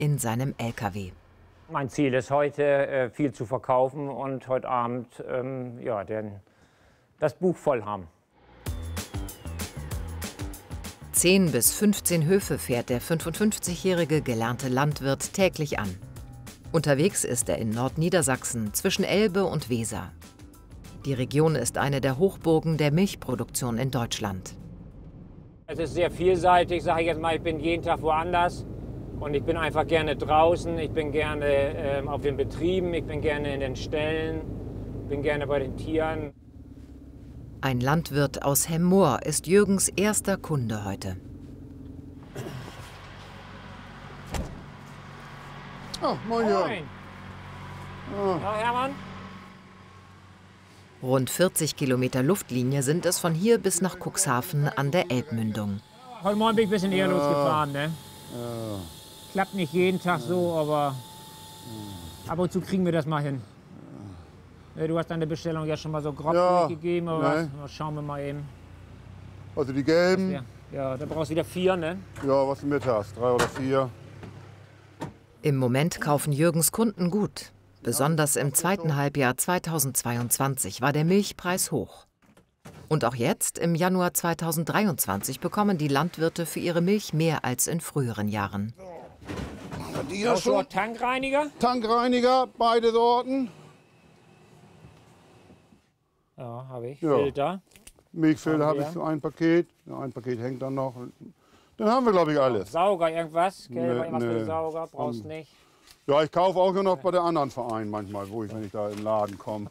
in seinem LKW. Mein Ziel ist heute, viel zu verkaufen und heute Abend das Buch voll haben. 10 bis 15 Höfe fährt der 55-jährige gelernte Landwirt täglich an. Unterwegs ist er in Nordniedersachsen zwischen Elbe und Weser. Die Region ist eine der Hochburgen der Milchproduktion in Deutschland. Es ist sehr vielseitig, sage ich jetzt mal, ich bin jeden Tag woanders und ich bin einfach gerne draußen, ich bin gerne auf den Betrieben, ich bin gerne in den Ställen, bin gerne bei den Tieren. Ein Landwirt aus Hemmoor ist Jürgens erster Kunde heute. Oh, moin Jürgen. Moin. Ja, Hermann? Rund 40 Kilometer Luftlinie sind es von hier bis nach Cuxhaven an der Elbmündung. Heute Morgen bin ich ein bisschen eher losgefahren, ne? Klappt nicht jeden Tag so, aber ab und zu kriegen wir das mal hin. Du hast deine Bestellung ja schon mal so grob durchgegeben, aber was? Schauen wir mal eben. Also die gelben? Ja, da brauchst du wieder 4, ne? Ja, was du mit hast, 3 oder 4. Im Moment kaufen Jürgens Kunden gut. Besonders im zweiten Halbjahr 2022 war der Milchpreis hoch. Und auch jetzt, im Januar 2023, bekommen die Landwirte für ihre Milch mehr als in früheren Jahren. Die ja schon. Tankreiniger? Tankreiniger, beide Sorten. Ja, habe ich. Ja. Filter. Milchfilter habe ich so ein Paket. Ja, ein Paket hängt dann noch. Dann haben wir, glaube ich, alles. Sauger, irgendwas? Gelber, irgendwas für Nee. den Sauger? Brauchst nicht. Ja, ich kaufe auch noch bei der anderen Verein manchmal, wenn ich da in den Laden komme.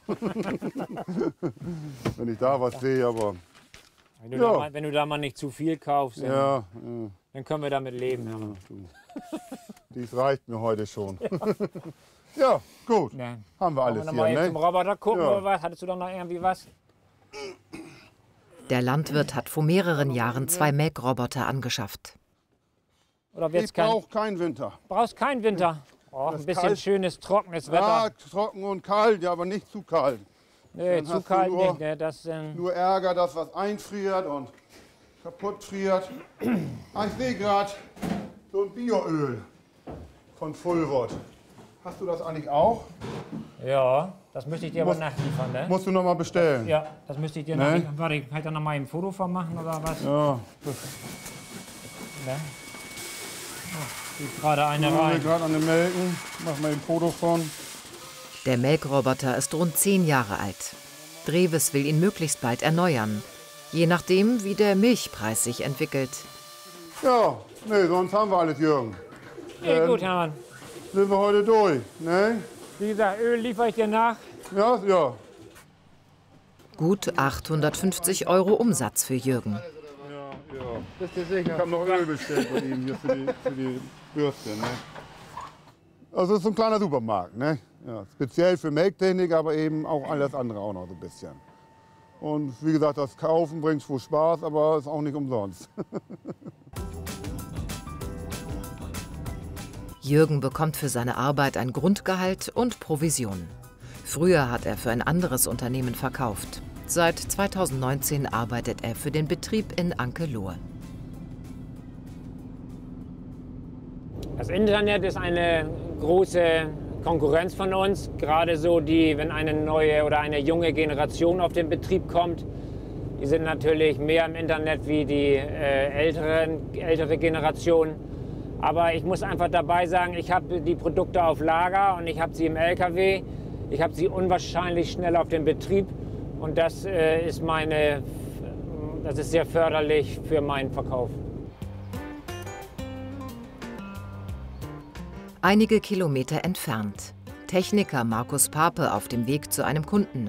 Wenn ich da was sehe, aber Wenn du da mal nicht zu viel kaufst, dann können wir damit leben. Hermann. Dies reicht mir heute schon. Ja, gut. Ja. Haben wir Wollen alles wir noch mal hier, eben ne? zum Roboter gucken Ja. oder was? Hattest du doch noch irgendwie was? Der Landwirt hat vor mehreren Jahren 2 Melkroboter angeschafft. Oder wird's Ich brauche keinen Winter. brauchst keinen Winter? Oh, ein bisschen kalt. schönes, trockenes Wetter. Ja, trocken und kalt, ja, aber nicht zu kalt. Nee, dann zu hast du kalt nur- nicht. Ne? Das, Nur Ärger, dass was einfriert und kaputt friert. Ah, ich sehe gerade so ein Bioöl von Fulvot. Hast du das eigentlich auch? ja, das müsste ich dir aber nachliefern, ne? Musst du noch mal bestellen. Ja, das müsste ich dir Ne? nachliefern. Warte, ich halt da noch mal ein Foto von machen oder was? Ja, Ne? Geht gerade eine ich bin rein. gerade an den Melken. Mach mal ein Foto von. Der Melkroboter ist rund 10 Jahre alt. Dreves will ihn möglichst bald erneuern, je nachdem, wie der Milchpreis sich entwickelt. Ja, nee, sonst haben wir alles, Jürgen. Nee, gut, Hermann. Sind wir heute durch, ne? Wie gesagt, Öl liefere ich dir nach. Ja, ja. Gut 850 € Umsatz für Jürgen. Ja. Bist du sicher? Ich habe noch Öl bestellt bei ihm hier für die Bürste, ne? Also es ist so ein kleiner Supermarkt, ne? Ja, speziell für Melktechnik, aber eben auch alles andere auch noch so ein bisschen. Und wie gesagt, das Kaufen bringt wohl Spaß, aber ist auch nicht umsonst. Jürgen bekommt für seine Arbeit ein Grundgehalt und Provision. Früher hat er für ein anderes Unternehmen verkauft. Seit 2019 arbeitet er für den Betrieb in Ankelohe. Das Internet ist eine große Konkurrenz von uns. Gerade so, wenn eine neue oder eine junge Generation auf den Betrieb kommt. Die sind natürlich mehr im Internet wie die ältere Generation. Aber ich muss einfach dabei sagen, ich habe die Produkte auf Lager und ich habe sie im LKW. Ich habe sie unwahrscheinlich schnell auf dem Betrieb. Und das ist sehr förderlich für meinen Verkauf. Einige Kilometer entfernt. Techniker Markus Pape auf dem Weg zu einem Kunden.